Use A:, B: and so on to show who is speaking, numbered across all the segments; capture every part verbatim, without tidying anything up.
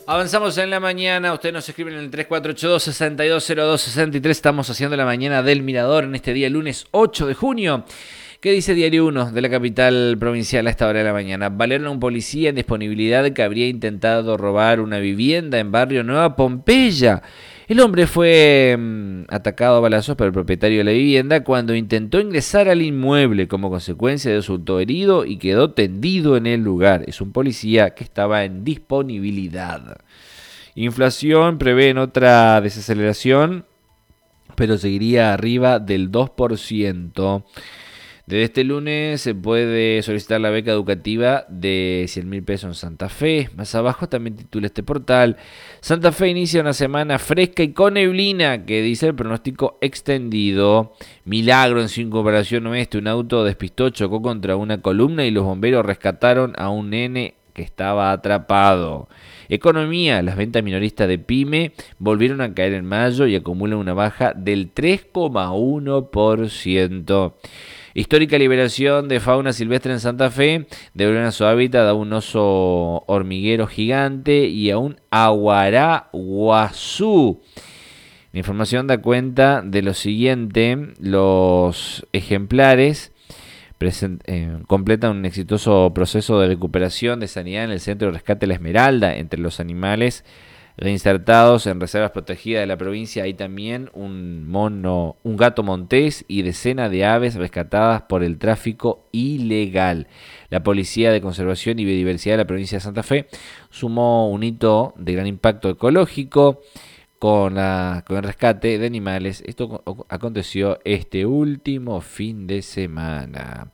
A: Avanzamos en la mañana, usted nos escribe en el tres cuatro ocho dos, seis dos cero dos, seis tres, estamos haciendo la mañana del Mirador en este día lunes ocho de junio. ¿Qué dice Diario uno de la capital provincial a esta hora de la mañana? Valieron a un policía en disponibilidad que habría intentado robar una vivienda en barrio Nueva Pompeya. El hombre fue mmm, atacado a balazos por el propietario de la vivienda cuando intentó ingresar al inmueble. Como consecuencia resultó herido y quedó tendido en el lugar. Es un policía que estaba en disponibilidad. Inflación prevén otra desaceleración, pero seguiría arriba del dos por ciento. Desde este lunes se puede solicitar la beca educativa de cien mil pesos en Santa Fe. Más abajo también titula este portal: Santa Fe inicia una semana fresca y con neblina, que dice el pronóstico extendido. Milagro en Circunvalación Oeste. Un auto despistó, chocó contra una columna y los bomberos rescataron a un nene que estaba atrapado. Economía: las ventas minoristas de PYME volvieron a caer en mayo y acumulan una baja del tres coma uno por ciento. Histórica liberación de fauna silvestre en Santa Fe. Devuelven a su hábitat a un oso hormiguero gigante y a un aguará guazú. La información da cuenta de lo siguiente: los ejemplares present, eh, completan un exitoso proceso de recuperación de sanidad en el Centro de Rescate La Esmeralda. Entre los animales reinsertados en reservas protegidas de la provincia hay también un mono, un gato montés y decenas de aves rescatadas por el tráfico ilegal. La Policía de Conservación y Biodiversidad de la provincia de Santa Fe sumó un hito de gran impacto ecológico con, la, con el rescate de animales. Esto aconteció este último fin de semana.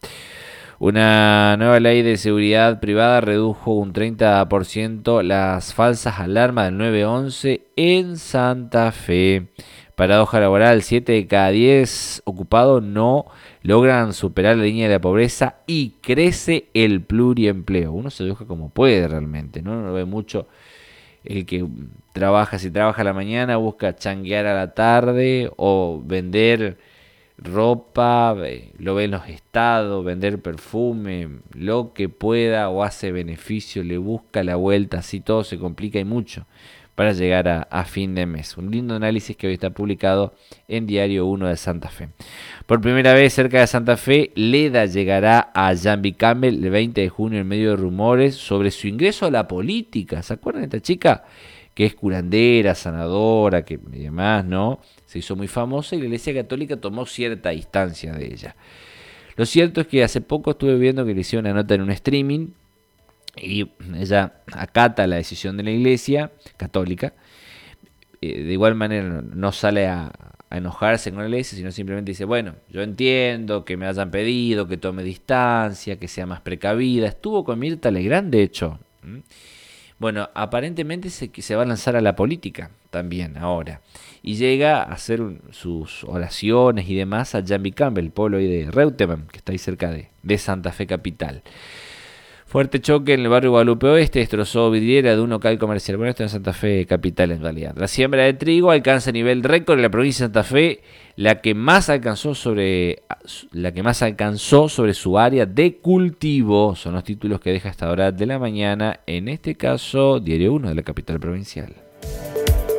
A: Una nueva ley de seguridad privada redujo un treinta por ciento las falsas alarmas del nueve once en Santa Fe. Paradoja laboral: siete de cada diez ocupados no logran superar la línea de la pobreza y crece el pluriempleo. Uno se educa como puede realmente, ¿no? No ve mucho el que trabaja, si trabaja a la mañana, busca changuear a la tarde o vender ropa, lo ve en los estados, vender perfume, lo que pueda o hace beneficio, le busca la vuelta, así todo se complica y mucho para llegar a, a fin de mes. Un lindo análisis que hoy está publicado en Diario uno de Santa Fe. Por primera vez cerca de Santa Fe, Leda llegará a Jambi Campbell el veinte de junio en medio de rumores sobre su ingreso a la política. ¿Se acuerdan de esta chica? Que es curandera, sanadora, que y demás, ¿no? Se hizo muy famosa y la Iglesia Católica tomó cierta distancia de ella. Lo cierto es que hace poco estuve viendo que le hicieron una nota en un streaming y ella acata la decisión de la Iglesia Católica. Eh, de igual manera no sale a, a enojarse con la Iglesia, sino simplemente dice, bueno, yo entiendo que me hayan pedido que tome distancia, que sea más precavida. Estuvo con Mirta Legrand, de hecho. ¿Mm? Bueno, aparentemente se, se va a lanzar a la política también ahora. Y llega a hacer un, sus oraciones y demás a Jambi Campbell, el pueblo ahí de Reutemann, que está ahí cerca de, de Santa Fe capital. Fuerte choque en el barrio Guadalupe Oeste, destrozó vidriera de un local comercial. Bueno, esto en Santa Fe capital en realidad. La siembra de trigo alcanza nivel récord en la provincia de Santa Fe, la que más alcanzó sobre la que más alcanzó sobre su área de cultivo. Son los títulos que deja esta hora de la mañana, en este caso Diario uno de la capital provincial.